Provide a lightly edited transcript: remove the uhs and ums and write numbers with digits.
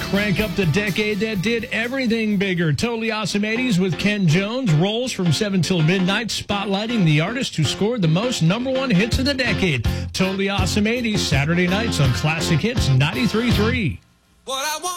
Crank up the decade that did everything bigger. Totally Awesome 80s with Ken Jones rolls from 7 till midnight, spotlighting the artist who scored the most #1 hits of the decade. Totally Awesome 80s, Saturday nights on Classic Hits 93.3. What I want.